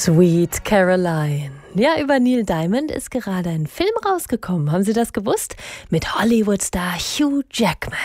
Sweet Caroline. Ja, über Neil Diamond ist gerade ein Film rausgekommen. Haben Sie das gewusst? Mit Hollywood-Star Hugh Jackman.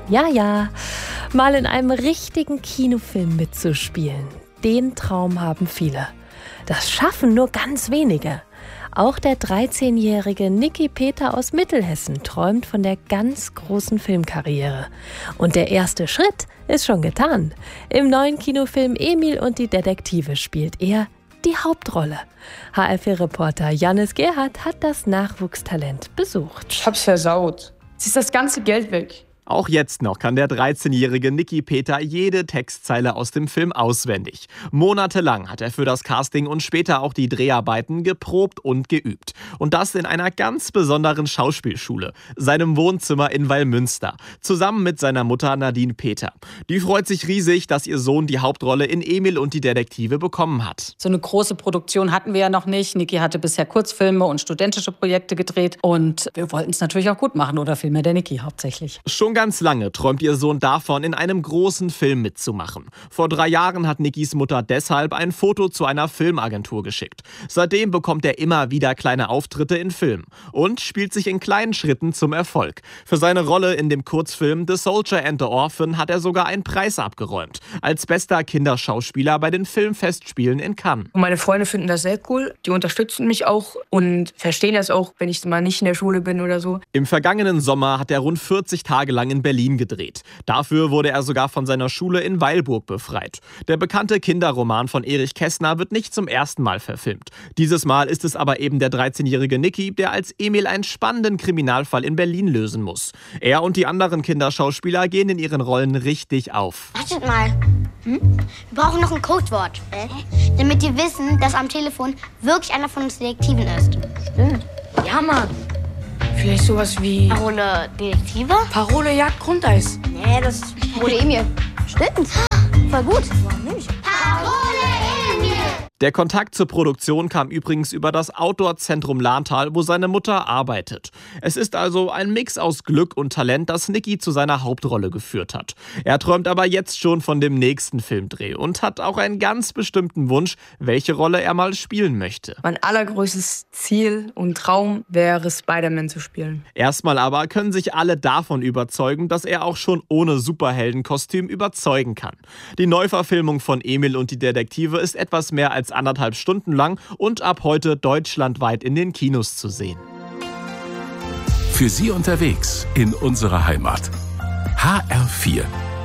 Ja, mal in einem richtigen Kinofilm mitzuspielen. Den Traum haben viele. Das schaffen nur ganz wenige. Auch der 13-jährige Nicky Peter aus Mittelhessen träumt von der ganz großen Filmkarriere. Und der erste Schritt ist schon getan. Im neuen Kinofilm Emil und die Detektive spielt er die Hauptrolle. HR4-Reporter Jannis Gerhardt hat das Nachwuchstalent besucht. Ich hab's versaut. Jetzt ist das ganze Geld weg. Auch jetzt noch kann der 13-jährige Nicky Peter jede Textzeile aus dem Film auswendig. Monatelang hat er für das Casting und später auch die Dreharbeiten geprobt und geübt. Und das in einer ganz besonderen Schauspielschule, seinem Wohnzimmer in Wallmünster, zusammen mit seiner Mutter Nadine Peter. Die freut sich riesig, dass ihr Sohn die Hauptrolle in Emil und die Detektive bekommen hat. So eine große Produktion hatten wir ja noch nicht. Nicky hatte bisher Kurzfilme und studentische Projekte gedreht. Und wir wollten es natürlich auch gut machen, oder vielmehr der Nicky hauptsächlich. Schon ganz lange träumt ihr Sohn davon, in einem großen Film mitzumachen. Vor 3 Jahren hat Nickys Mutter deshalb ein Foto zu einer Filmagentur geschickt. Seitdem bekommt er immer wieder kleine Auftritte in Filmen und spielt sich in kleinen Schritten zum Erfolg. Für seine Rolle in dem Kurzfilm The Soldier and the Orphan hat er sogar einen Preis abgeräumt. Als bester Kinderschauspieler bei den Filmfestspielen in Cannes. Und meine Freunde finden das sehr cool. Die unterstützen mich auch und verstehen das auch, wenn ich mal nicht in der Schule bin oder so. Im vergangenen Sommer hat er rund 40 Tage lang in Berlin gedreht. Dafür wurde er sogar von seiner Schule in Weilburg befreit. Der bekannte Kinderroman von Erich Kästner wird nicht zum ersten Mal verfilmt. Dieses Mal ist es aber eben der 13-jährige Nicky, der als Emil einen spannenden Kriminalfall in Berlin lösen muss. Er und die anderen Kinderschauspieler gehen in ihren Rollen richtig auf. Wartet mal. Wir brauchen noch ein Codewort. Damit die wissen, dass am Telefon wirklich einer von uns Detektiven ist. Stimmt. Ja, Mann. Vielleicht sowas wie Parole Detektive? Parole Jagd Grundeis. Nee, das ist Parole Emil. Stimmt. Voll gut. Warum nicht? Parole Emil! Der Kontakt zur Produktion kam übrigens über das Outdoor-Zentrum Lahntal, wo seine Mutter arbeitet. Es ist also ein Mix aus Glück und Talent, das Nicky zu seiner Hauptrolle geführt hat. Er träumt aber jetzt schon von dem nächsten Filmdreh und hat auch einen ganz bestimmten Wunsch, welche Rolle er mal spielen möchte. Mein allergrößtes Ziel und Traum wäre, Spider-Man zu spielen. Erstmal aber können sich alle davon überzeugen, dass er auch schon ohne Superheldenkostüm überzeugen kann. Die Neuverfilmung von Emil und die Detektive ist etwas mehr als 1,5 Stunden lang und ab heute deutschlandweit in den Kinos zu sehen. Für Sie unterwegs in unserer Heimat. HR4